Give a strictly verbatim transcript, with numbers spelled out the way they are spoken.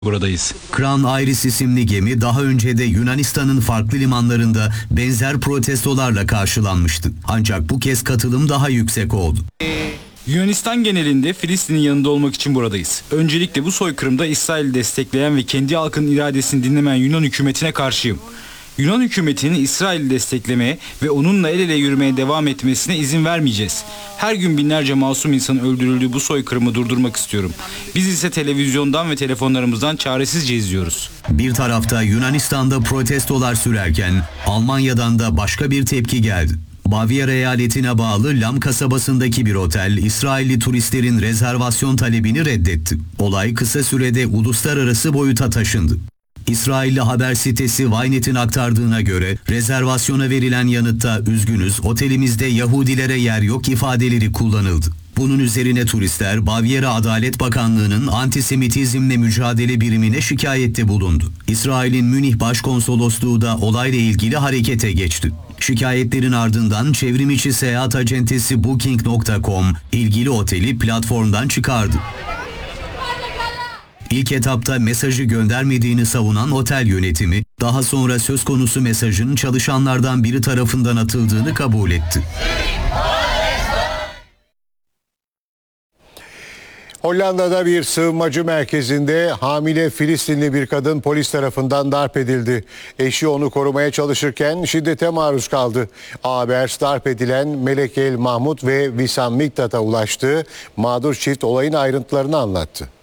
Buradayız. Crown Iris isimli gemi daha önce de Yunanistan'ın farklı limanlarında benzer protestolarla karşılanmıştı. Ancak bu kez katılım daha yüksek oldu. Yunanistan genelinde Filistin'in yanında olmak için buradayız. Öncelikle bu soykırımda İsrail'i destekleyen ve kendi halkının iradesini dinlemeyen Yunan hükümetine karşıyım. Yunan hükümetinin İsrail'i desteklemeye ve onunla el ele yürümeye devam etmesine izin vermeyeceğiz. Her gün binlerce masum insanın öldürüldüğü bu soykırımı durdurmak istiyorum. Biz ise televizyondan ve telefonlarımızdan çaresizce izliyoruz. Bir tarafta Yunanistan'da protestolar sürerken Almanya'dan da başka bir tepki geldi. Bavyera eyaletine bağlı Lam kasabasındaki bir otel, İsrailli turistlerin rezervasyon talebini reddetti. Olay kısa sürede uluslararası boyuta taşındı. İsrailli haber sitesi Ynet'in aktardığına göre rezervasyona verilen yanıtta "üzgünüz, otelimizde Yahudilere yer yok" ifadeleri kullanıldı. Bunun üzerine turistler Bavyera Adalet Bakanlığı'nın antisemitizmle mücadele birimine şikayette bulundu. İsrail'in Münih Başkonsolosluğu da olayla ilgili harekete geçti. Şikayetlerin ardından çevrimiçi seyahat acentesi Booking nokta com ilgili oteli platformdan çıkardı. İlk etapta mesajı göndermediğini savunan otel yönetimi, daha sonra söz konusu mesajın çalışanlardan biri tarafından atıldığını kabul etti. Hollanda'da bir sığınmacı merkezinde hamile Filistinli bir kadın polis tarafından darp edildi. Eşi onu korumaya çalışırken şiddete maruz kaldı. Haber darp edilen Melek El Mahmut ve Wissam Miktat'a ulaştı. Mağdur çift olayın ayrıntılarını anlattı.